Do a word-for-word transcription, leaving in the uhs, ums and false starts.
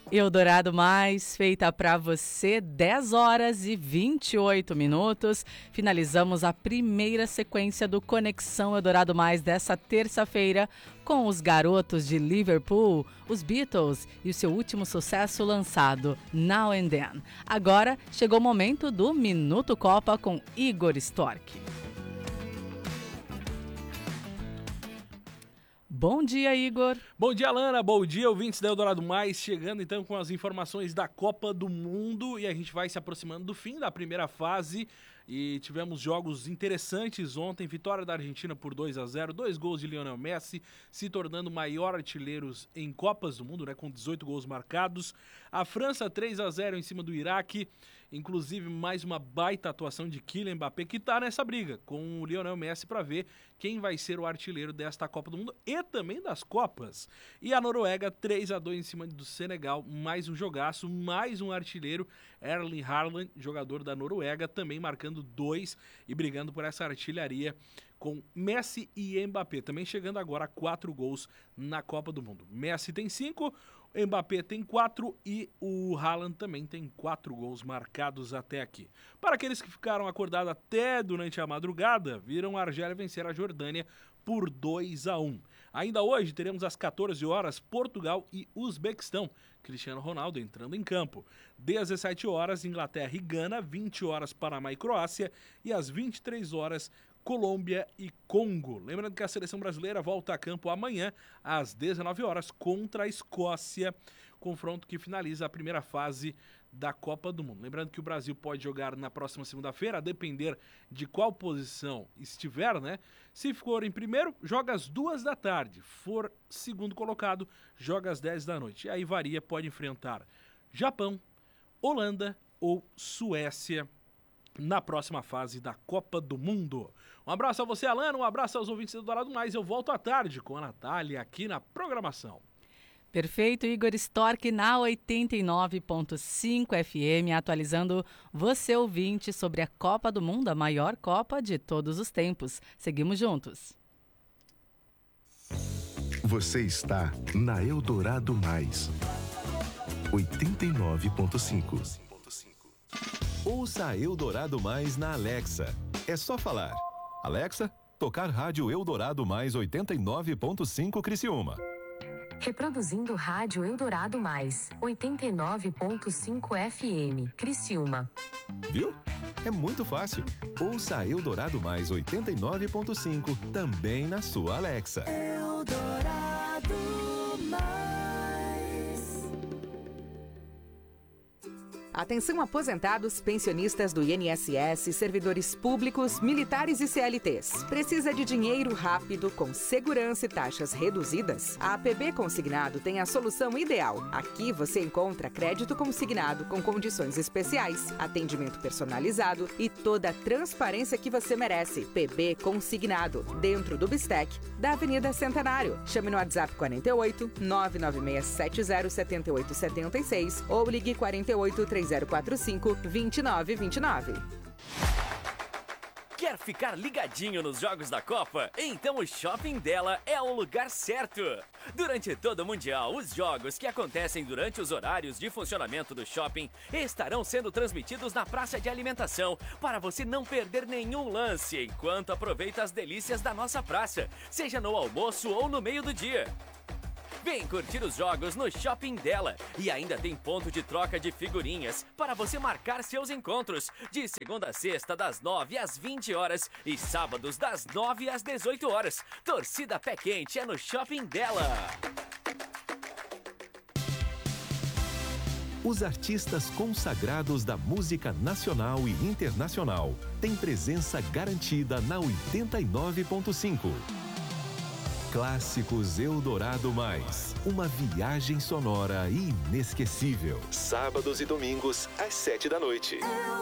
Eldorado Mais, feita para você, dez horas e vinte e oito minutos. Finalizamos a primeira sequência do Conexão Eldorado Mais dessa terça-feira com os garotos de Liverpool, os Beatles e o seu último sucesso lançado, Now and Then. Agora chegou o momento do Minuto Copa com Igor Storck. Bom dia, Igor. Bom dia, Alana. Bom dia, ouvintes da Eldorado Mais. Chegando então com as informações da Copa do Mundo e a gente vai se aproximando do fim da primeira fase. E tivemos jogos interessantes ontem. Vitória da Argentina por dois a zero, dois gols de Lionel Messi, se tornando o maior artilheiro em Copas do Mundo, né, com dezoito gols marcados. A França três a zero em cima do Iraque. Inclusive mais uma baita atuação de Kylian Mbappé, que está nessa briga com o Lionel Messi para ver quem vai ser o artilheiro desta Copa do Mundo e também das Copas. E a Noruega três a dois em cima do Senegal, mais um jogaço, mais um artilheiro, Erling Haaland, jogador da Noruega, também marcando dois e brigando por essa artilharia com Messi e Mbappé, também chegando agora a quatro gols na Copa do Mundo. Messi tem cinco, Mbappé tem quatro e o Haaland também tem quatro gols marcados até aqui. Para aqueles que ficaram acordados até durante a madrugada, viram a Argélia vencer a Jordânia por dois a um. Ainda hoje teremos às quatorze horas Portugal e Uzbequistão. Cristiano Ronaldo entrando em campo. dezessete horas Inglaterra e Gana, vinte horas Panamá e Croácia e às vinte e três horas Colômbia e Congo. Lembrando que a seleção brasileira volta a campo amanhã às dezenove horas contra a Escócia, confronto que finaliza a primeira fase da Copa do Mundo. Lembrando que o Brasil pode jogar na próxima segunda-feira, a depender de qual posição estiver, né? Se for em primeiro, joga às duas da tarde. For segundo colocado, joga às dez da noite. E aí varia, pode enfrentar Japão, Holanda ou Suécia na próxima fase da Copa do Mundo. Um abraço a você, Alana, um abraço aos ouvintes do Eldorado Mais. Eu volto à tarde com a Natália aqui na programação. Perfeito, Igor Storck na oitenta e nove ponto cinco F M, atualizando você, ouvinte, sobre a Copa do Mundo, a maior Copa de todos os tempos. Seguimos juntos. Você está na Eldorado Mais, oitenta e nove ponto cinco. Ouça a Eldorado Mais na Alexa. É só falar: Alexa, tocar rádio Eldorado Mais oitenta e nove ponto cinco Criciúma. Reproduzindo rádio Eldorado Mais, oitenta e nove ponto cinco F M, Criciúma. Viu? É muito fácil. Ouça a Eldorado Mais oitenta e nove ponto cinco também na sua Alexa. Eldorado Mais. Atenção aposentados, pensionistas do I N S S, servidores públicos, militares e C L Ts. Precisa de dinheiro rápido, com segurança e taxas reduzidas? A A P B Consignado tem a solução ideal. Aqui você encontra crédito consignado com condições especiais, atendimento personalizado e toda a transparência que você merece. P B Consignado, dentro do Bistec, da Avenida Centenário. Chame no WhatsApp quarenta e oito, nove nove seis sete zero sete oito sete seis ou ligue quarenta e oito, três zero quatro cinco, dois nove dois nove. Quer ficar ligadinho nos jogos da Copa? Então o Shopping Dela é o lugar certo. Durante todo o Mundial, os jogos que acontecem durante os horários de funcionamento do shopping estarão sendo transmitidos na praça de alimentação para você não perder nenhum lance enquanto aproveita as delícias da nossa praça, seja no almoço ou no meio do dia. Vem curtir os jogos no Shopping Dela. E ainda tem ponto de troca de figurinhas para você marcar seus encontros. De segunda a sexta, das nove às vinte horas. E sábados, das nove às dezoito horas. Torcida Pé Quente é no Shopping Dela. Os artistas consagrados da música nacional e internacional têm presença garantida na oitenta e nove ponto cinco. Clássicos Eldorado Mais. Uma viagem sonora inesquecível. Sábados e domingos, às sete da noite.